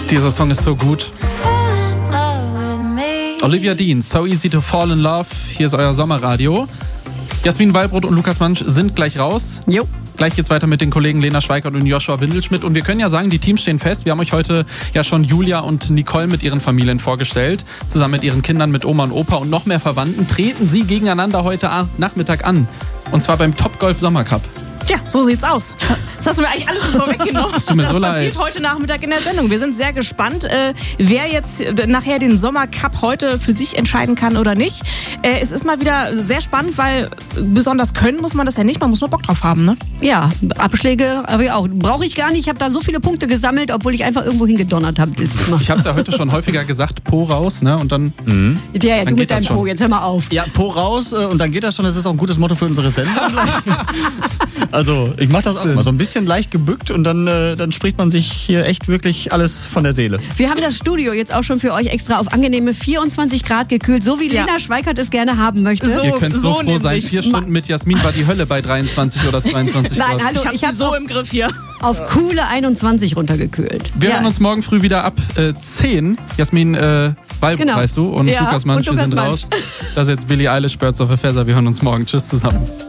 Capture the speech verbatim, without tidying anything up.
Dieser Song ist so gut. Olivia Dean, So Easy to Fall in Love. Hier ist euer Sommerradio. Jasmin Wallbrot und Lukas Mansch sind gleich raus. Jo. Gleich geht's weiter mit den Kollegen Lena Schweikert und Joshua Windelschmidt. Und wir können ja sagen, die Teams stehen fest. Wir haben euch heute ja schon Julia und Nicole mit ihren Familien vorgestellt. Zusammen mit ihren Kindern, mit Oma und Opa und noch mehr Verwandten treten sie gegeneinander heute Nachmittag an. Und zwar beim Topgolf Sommercup. Ja, so sieht's aus. Das hast du mir eigentlich alles schon vorweggenommen. Es tut mir das so passiert leid. heute Nachmittag in der Sendung. Wir sind sehr gespannt, äh, wer jetzt nachher den Sommercup heute für sich entscheiden kann oder nicht. Äh, es ist mal wieder sehr spannend, weil besonders können muss man das ja nicht. Man muss nur Bock drauf haben, ne? Ja, Abschläge habe ich auch. Brauche ich gar nicht. Ich habe da so viele Punkte gesammelt, obwohl ich einfach irgendwo hingedonnert habe. Ich habe es ja heute schon häufiger gesagt, Po raus, ne? Und dann. Mhm. Ja, ja, dann du mit deinem Po, jetzt hör mal auf. Ja, Po raus und dann geht das schon. Das ist auch ein gutes Motto für unsere Sendung. Also, ich mache das auch immer so ein bisschen leicht gebückt und dann, äh, dann spricht man sich hier echt wirklich alles von der Seele. Wir haben das Studio jetzt auch schon für euch extra auf angenehme vierundzwanzig Grad gekühlt, so wie Ja. Lena Schweikert es gerne haben möchte. So. Ihr könnt so, so froh nämlich. sein. Vier Stunden mit Jasmin war die Hölle bei dreiundzwanzig oder zweiundzwanzig Nein, Grad. hallo, Ich habe ich habe so auf, im Griff hier. auf coole einundzwanzig runtergekühlt. Wir Ja. hören uns morgen früh wieder ab äh, zehn. Jasmin äh, Wallbrot, Genau. weißt du, und Ja, Lukas Mansch, und wir Lukas sind Mansch. raus. Das ist jetzt Billie Eilish, Birds of a Feather. Wir hören uns morgen. Tschüss zusammen.